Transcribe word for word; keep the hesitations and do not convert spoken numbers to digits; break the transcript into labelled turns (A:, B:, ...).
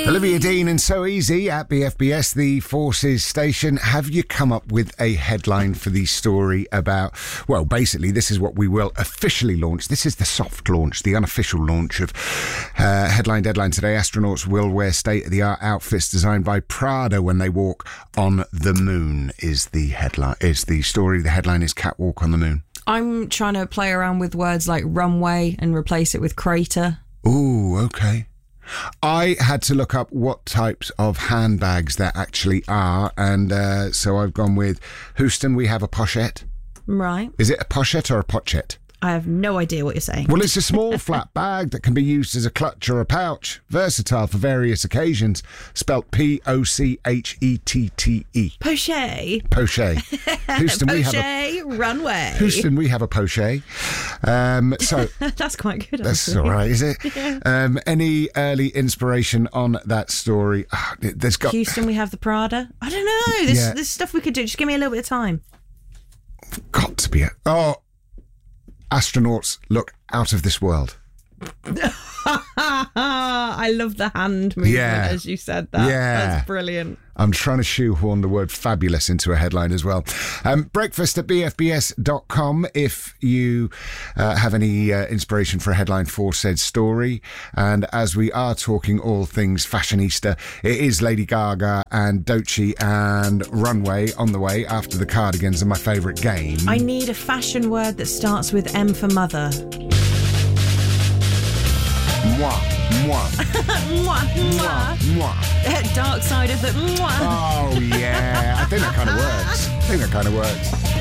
A: Olivia Dean and So Easy at B F B S, the Forces station. Have you come up with a headline for the story about, well, basically, this is what we will officially launch. This is the soft launch, the unofficial launch of uh, Headline Deadline today. Astronauts will wear state-of-the-art outfits designed by Prada when they walk on the moon, is the headline, is the story. The headline is Catwalk on the Moon.
B: I'm trying to play around with words like runway and replace it with crater.
A: Ooh, okay. I had to look up what types of handbags there actually are, and uh, so I've gone with Houston. We have a pochette.
B: Right.
A: Is it a pochette or a pochette?
B: I have no idea what you're saying.
A: Well, it's a small flat bag that can be used as a clutch or a pouch. Versatile for various occasions. Spelt P O C H E T T E.
B: Pochette.
A: Pochette. Houston, we have a
B: Pochette runway.
A: Houston, we have a pochette. Um, so
B: that's quite good.
A: That's
B: actually.
A: all right, is it?
B: Yeah.
A: Um, any early inspiration on that story? Oh, there's got
B: Houston, we have the Prada. I don't know. There's,
A: Yeah.
B: there's stuff we could do. Just give me a little bit of time.
A: got to be a oh. Astronauts look out of this world.
B: I love the hand movement
A: Yeah.
B: as you said that.
A: Yeah.
B: That's brilliant.
A: I'm trying to shoehorn the word fabulous into a headline as well. Um, breakfast at b f b s dot com if you uh, have any uh, inspiration for a headline for said story. And as we are talking all things fashionista, it is Lady Gaga and Doechii and Runway on the way after the Cardigans and my favourite game.
B: I need a fashion word that starts with M for mother.
A: Mwah, mwah,
B: Mwah,
A: mwah,
B: mwah.
A: mwah.
B: Dark side of the mwah.
A: Oh, yeah. I think that kind of works. I think that kind of works.